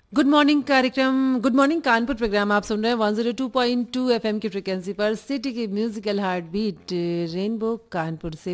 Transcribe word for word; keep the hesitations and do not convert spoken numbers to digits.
Good morning कार्यक्रम, good morning Kanpur programme आप सुन रहे हैं one zero two point two FM की फ्रिक्वेंसी पर। सिटी की musical heart beat rainbow Kanpur से